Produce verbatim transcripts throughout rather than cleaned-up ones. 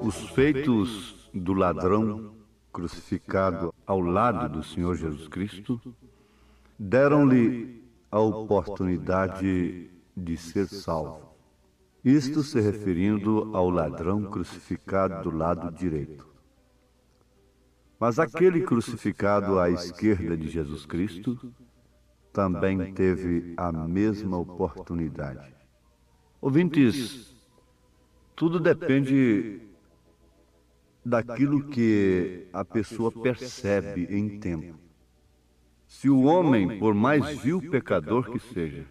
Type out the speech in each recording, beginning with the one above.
Os feitos do ladrão crucificado ao lado do Senhor Jesus Cristo deram-lhe a oportunidade de ser salvo. Isto se referindo ao ladrão crucificado do lado direito. Mas aquele crucificado à esquerda de Jesus Cristo também teve a mesma oportunidade. Ouvintes, tudo depende daquilo que a pessoa percebe em tempo. Se o homem, por mais vil pecador que seja,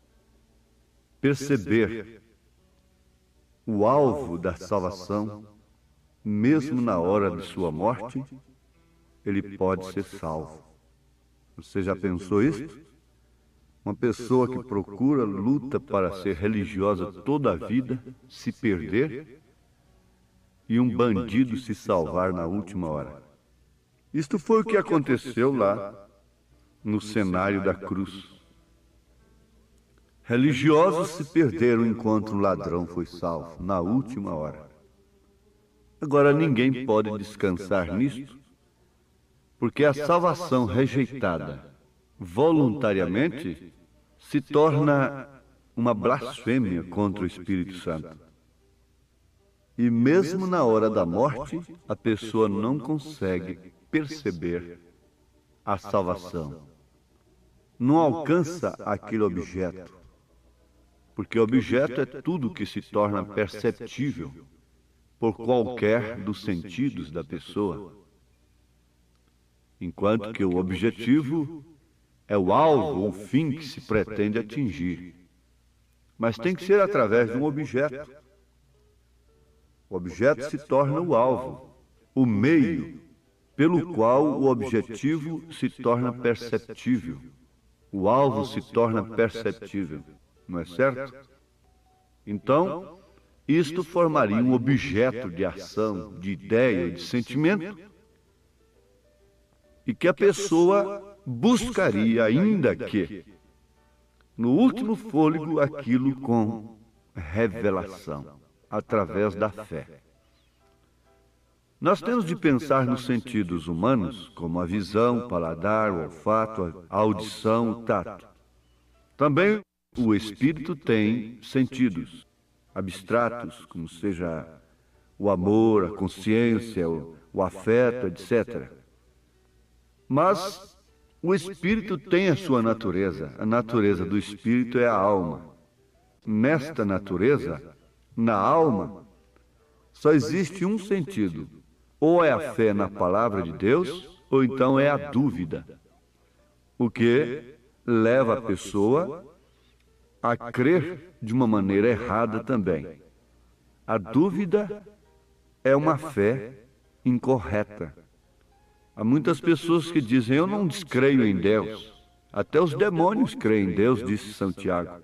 perceber o alvo da salvação, mesmo na hora de sua morte, ele pode ser salvo. Você já pensou isso? Uma pessoa que procura, luta para ser religiosa toda a vida, se perder, e um bandido se salvar na última hora. Isto foi o que aconteceu lá no cenário da cruz. Religiosos se perderam enquanto o ladrão foi salvo, na última hora. Agora ninguém pode descansar nisto, porque a salvação rejeitada voluntariamente se torna uma blasfêmia contra o Espírito Santo. E mesmo na hora da morte, a pessoa não consegue perceber a salvação. Não alcança aquele objeto, porque objeto é tudo que se torna perceptível por qualquer dos sentidos da pessoa, enquanto que o objetivo é o alvo, o fim que se pretende atingir. Mas tem que ser através de um objeto. O objeto se torna o alvo, o meio pelo qual o objetivo se torna perceptível. O alvo se torna perceptível, não é certo? Então, isto formaria um objeto de ação, de ideia, de sentimento, e que a pessoa buscaria, ainda que, no último fôlego, aquilo com revelação, através da fé. Nós temos de pensar nos sentidos humanos, como a visão, o paladar, o olfato, a audição, o tato. Também o espírito tem sentidos abstratos, como seja o amor, a consciência, o, o afeto, etcétera. Mas o espírito tem a sua natureza. A natureza do espírito é a alma. Nesta natureza, na alma, só existe um sentido. Ou é a fé na palavra de Deus, ou então é a dúvida. O que leva a pessoa a crer de uma maneira errada também. A dúvida é uma fé incorreta. Há muitas pessoas que dizem, eu não descreio em Deus. Até os demônios creem em Deus, disse Santiago.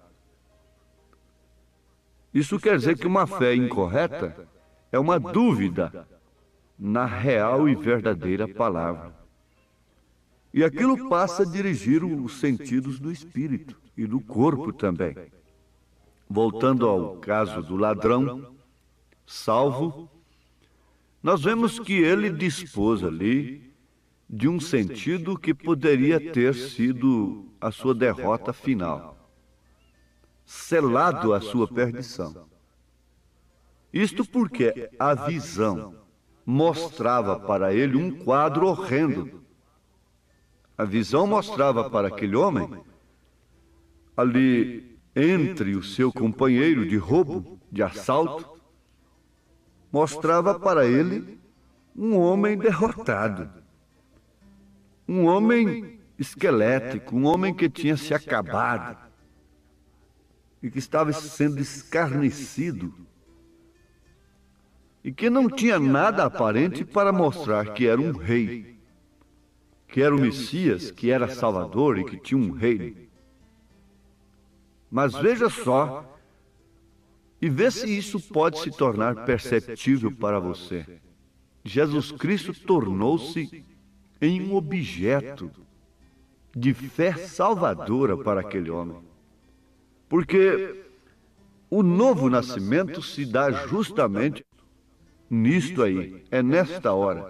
Isso quer dizer que uma fé incorreta é uma dúvida na real e verdadeira palavra. E aquilo passa a dirigir os sentidos do espírito e do corpo também. Voltando ao caso do ladrão salvo, nós vemos que ele dispôs ali de um sentido que poderia ter sido a sua derrota final, selado a sua perdição. Isto porque a visão mostrava para ele um quadro horrendo. A visão mostrava para aquele homem, ali entre o seu companheiro de roubo, de assalto, mostrava para ele um homem derrotado, um homem esquelético, um homem que tinha se acabado e que estava sendo escarnecido e que não tinha nada aparente para mostrar que era um rei, que era o Messias, que era Salvador e que tinha um reino. Mas veja só, e vê se isso pode se tornar perceptível para você. Jesus Cristo tornou-se em um objeto de fé salvadora para aquele homem. Porque o novo nascimento se dá justamente nisto aí, é nesta hora,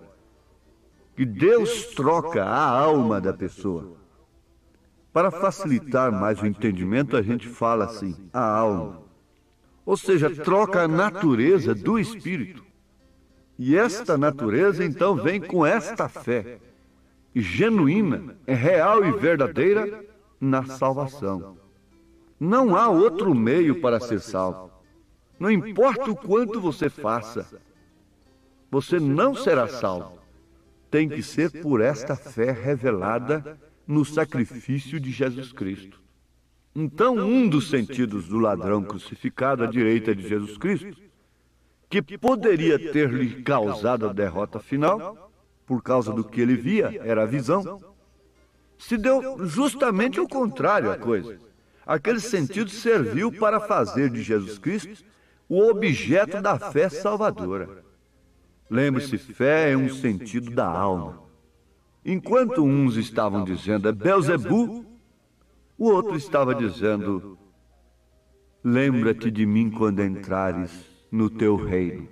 que Deus troca a alma da pessoa. Para facilitar mais o entendimento, a gente fala assim, a alma. Ou seja, troca a natureza do espírito. E esta natureza, então, vem com esta fé, genuína, real e verdadeira, na salvação. Não há outro meio para ser salvo. Não importa o quanto você faça, você não será salvo. Tem que ser por esta fé revelada no sacrifício de Jesus Cristo. Então, um dos sentidos do ladrão crucificado à direita de Jesus Cristo, que poderia ter-lhe causado a derrota final, por causa do que ele via, era a visão, se deu justamente o contrário à coisa. Aquele sentido serviu para fazer de Jesus Cristo o objeto da fé salvadora. Lembre-se, fé é um sentido da alma. Enquanto uns estavam dizendo é Belzebu, o outro estava dizendo, lembra-te de mim quando entrares no teu reino.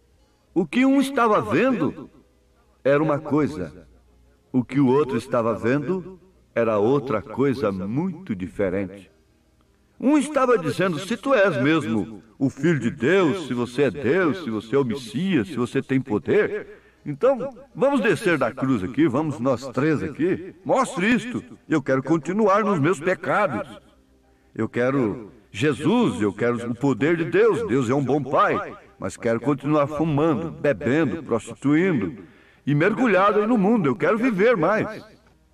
O que um estava vendo era uma coisa, o que o outro estava vendo era outra coisa muito diferente. Um estava dizendo, se tu és mesmo o Filho de Deus, se você é Deus, se você é o Messias, se você tem poder, então vamos descer da cruz aqui, vamos nós três aqui, mostre isto. Eu quero continuar nos meus pecados. Eu quero Jesus, eu quero o poder de Deus, Deus é um bom pai, mas quero continuar fumando, bebendo, prostituindo e mergulhado aí no mundo, eu quero viver mais.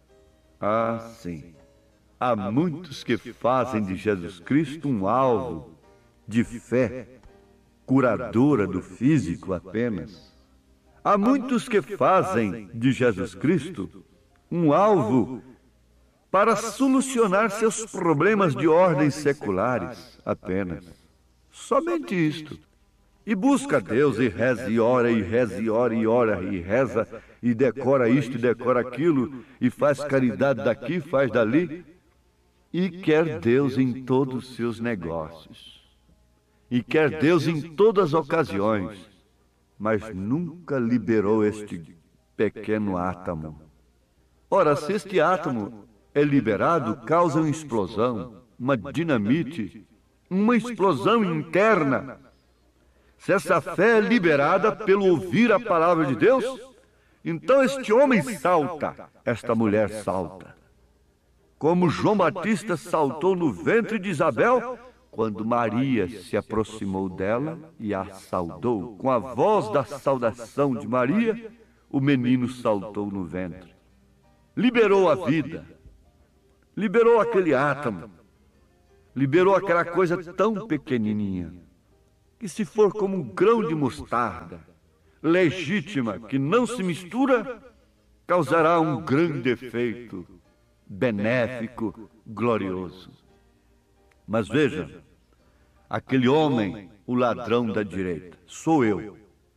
Ah, sim. Há muitos que fazem de Jesus Cristo um alvo de fé, curadora do físico apenas. Há muitos que fazem de Jesus Cristo um alvo para solucionar seus problemas de ordem seculares apenas. Somente isto. E busca Deus e reza e ora e reza e ora e ora e reza e decora isto e decora aquilo e faz caridade daqui, faz dali. E quer Deus em todos os seus negócios. E quer Deus em todas as ocasiões. Mas nunca liberou este pequeno átomo. Ora, se este átomo é liberado, causa uma explosão, uma dinamite, uma explosão interna. Se essa fé é liberada pelo ouvir a palavra de Deus, então este homem salta, esta mulher salta. Como João Batista saltou no ventre de Isabel, quando Maria se aproximou dela e a saudou. Com a voz da saudação de Maria, o menino saltou no ventre. Liberou a vida, liberou aquele átomo, liberou aquela coisa tão pequenininha, que se for como um grão de mostarda, legítima, que não se mistura, causará um grande efeito benéfico, glorioso. Mas veja, aquele homem, o ladrão da direita, sou eu.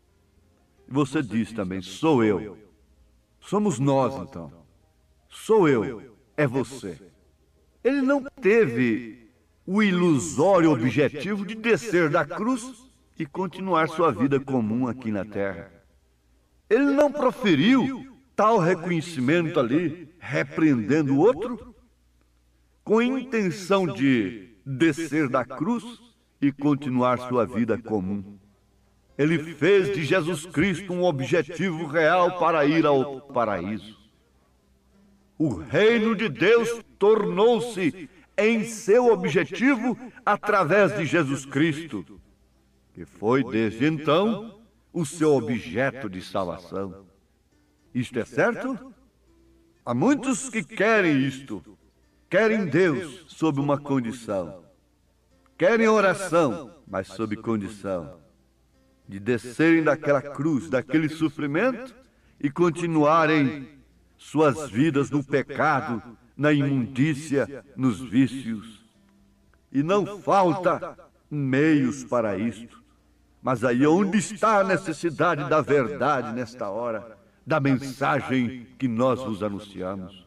Você diz também, sou eu. Somos nós, então. Sou eu, é você. Ele não teve o ilusório objetivo de descer da cruz e continuar sua vida comum aqui na terra. Ele não proferiu tal reconhecimento ali, repreendendo o outro, com a intenção de descer da cruz e continuar sua vida comum. Ele fez de Jesus Cristo um objetivo real para ir ao paraíso. O reino de Deus tornou-se em seu objetivo através de Jesus Cristo, que foi desde então o seu objeto de salvação. Isto é certo? Há muitos que querem isto, querem Deus sob uma condição, querem oração, mas sob condição de descerem daquela cruz, daquele sofrimento e continuarem suas vidas no pecado, na imundícia, nos vícios. E não falta meios para isto. Mas aí onde está a necessidade da verdade nesta hora, da mensagem que nós vos anunciamos?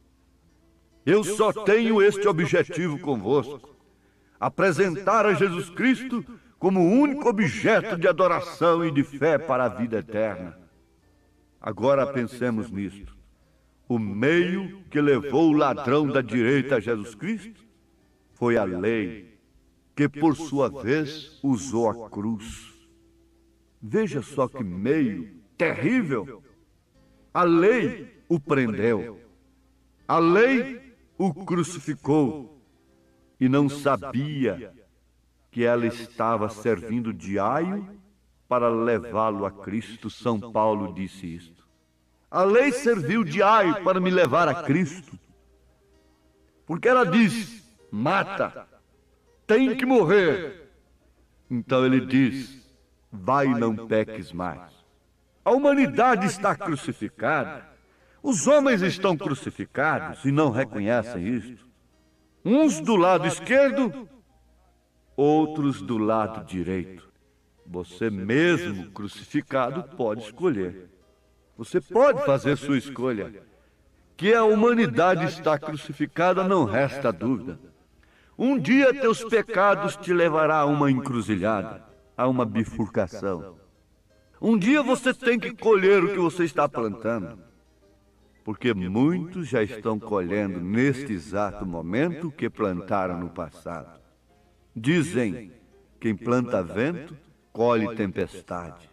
Eu só tenho este objetivo convosco: apresentar a Jesus Cristo como único objeto de adoração e de fé para a vida eterna. Agora pensemos nisto. O meio que levou o ladrão da direita a Jesus Cristo foi a lei, que por sua vez usou a cruz. Veja só que meio terrível. A lei o prendeu. A lei o crucificou e não sabia que ela estava servindo de aio para levá-lo a Cristo. São Paulo disse isto. A lei serviu de aio para me levar a Cristo, porque ela diz: mata, tem que morrer. Então ele diz: vai e não peques mais. A humanidade está crucificada, os homens estão crucificados e não reconhecem isto. Uns do lado esquerdo, outros do lado direito. Você mesmo crucificado pode escolher. Você pode fazer sua escolha. Que a humanidade está crucificada, não resta dúvida. Um dia teus pecados te levará a uma encruzilhada, a uma bifurcação. Um dia você tem que colher o que você está plantando, porque muitos já estão colhendo neste exato momento o que plantaram no passado. Dizem: quem planta vento, colhe tempestade.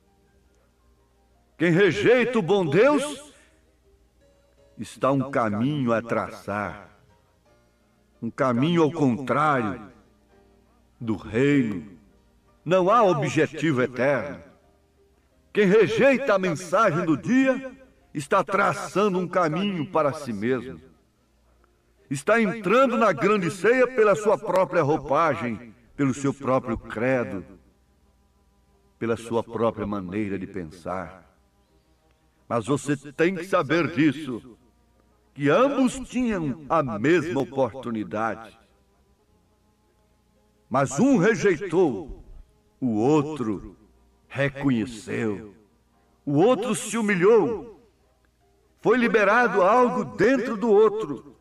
Quem rejeita o bom Deus, está um caminho a traçar, um caminho ao contrário do reino. Não há objetivo eterno. Quem rejeita a mensagem do dia, está traçando um caminho para si mesmo. Está entrando na grande ceia pela sua própria roupagem, pelo seu próprio credo, pela sua própria maneira de pensar. Mas você tem que saber disso, que ambos tinham a mesma oportunidade. Mas um rejeitou, o outro reconheceu. O outro se humilhou. Foi liberado algo dentro do outro.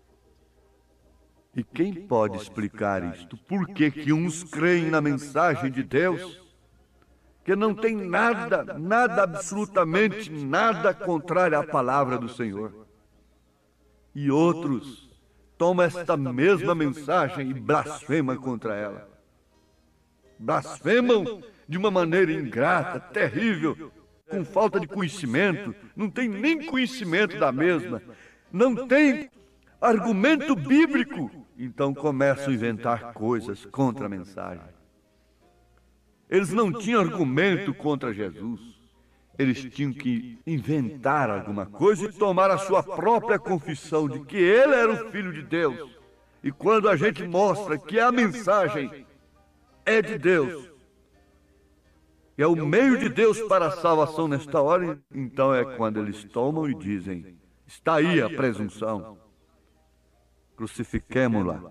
E quem pode explicar isto? Por que que uns creem na mensagem de Deus, que não tem nada, nada, absolutamente nada contrário à palavra do Senhor, e outros tomam esta mesma mensagem e blasfemam contra ela? Blasfemam de uma maneira ingrata, terrível, com falta de conhecimento, não tem nem conhecimento da mesma, não tem argumento bíblico, então começam a inventar coisas contra a mensagem. Eles não tinham argumento contra Jesus. Eles tinham que inventar alguma coisa e tomar a sua própria confissão de que ele era o Filho de Deus. E quando a gente mostra que a mensagem é de Deus, é o meio de Deus para a salvação nesta hora, então é quando eles tomam e dizem: está aí a presunção, crucifiquemo-la.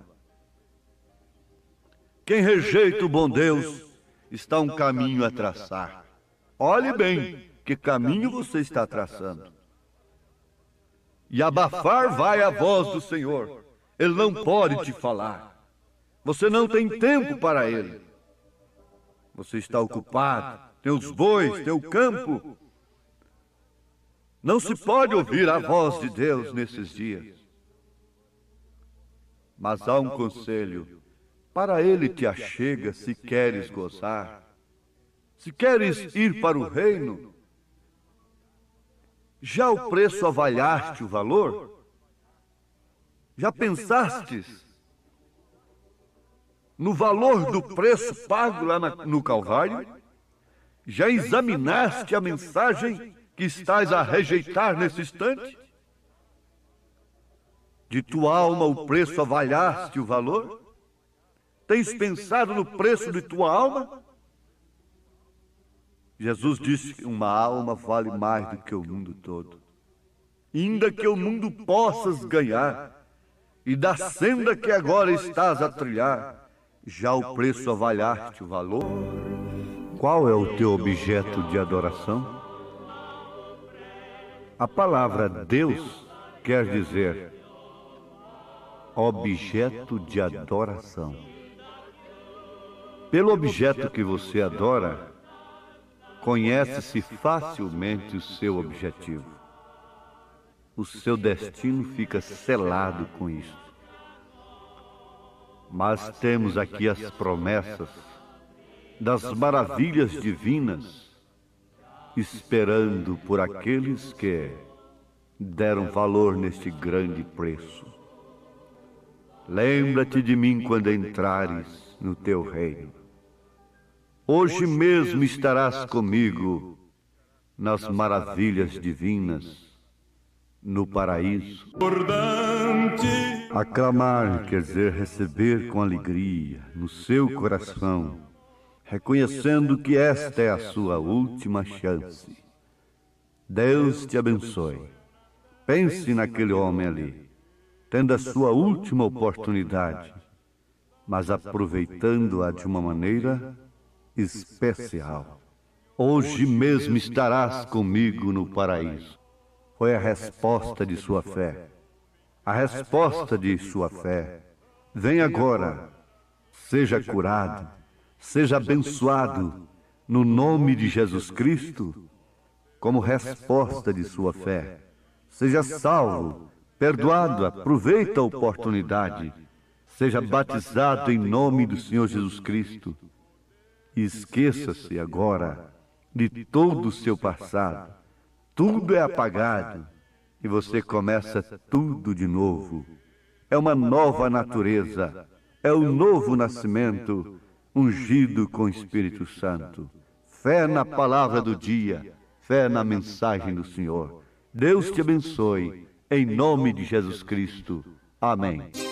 Quem rejeita o bom Deus, está um caminho a traçar. Olhe bem que caminho você está traçando. E abafar vai a voz do Senhor. Ele não pode te falar. Você não tem tempo para ele. Você está ocupado, tem os bois, tem o campo. Não se pode ouvir a voz de Deus nesses dias. Mas há um conselho. Para ele te achega se queres gozar. Se queres ir para o reino, já o preço avaliaste o valor? Já pensastes no valor do preço pago lá na, no Calvário? Já examinaste a mensagem que estás a rejeitar nesse instante? De tua alma o preço avaliaste o valor? Tens pensado no preço de tua alma? Jesus disse que uma alma vale mais do que o mundo todo. Ainda que o mundo possas ganhar, e da senda que agora estás a trilhar, já o preço avaliaste o valor? Qual é o teu objeto de adoração? A palavra Deus quer dizer objeto de adoração. Pelo objeto que você adora, conhece-se facilmente o seu objetivo. O seu destino fica selado com isso. Mas temos aqui as promessas das maravilhas divinas, esperando por aqueles que deram valor neste grande preço. Lembra-te de mim quando entrares no teu reino. Hoje mesmo estarás comigo nas maravilhas divinas, no paraíso. Aclamar quer dizer receber com alegria no seu coração, reconhecendo que esta é a sua última chance. Deus te abençoe. Pense naquele homem ali, tendo a sua última oportunidade, mas aproveitando-a de uma maneira especial. Hoje mesmo estarás comigo no paraíso. Foi a resposta de sua fé. A resposta de sua fé. Vem agora. Seja curado, seja abençoado no nome de Jesus Cristo, como resposta de sua fé. Seja salvo, perdoado, aproveita a oportunidade. Seja batizado em nome do Senhor Jesus Cristo. E esqueça-se agora de todo o seu passado. Tudo é apagado e você começa tudo de novo. É uma nova natureza, é um novo nascimento, ungido com o Espírito Santo. Fé na palavra do dia, fé na mensagem do Senhor. Deus te abençoe, em nome de Jesus Cristo. Amém.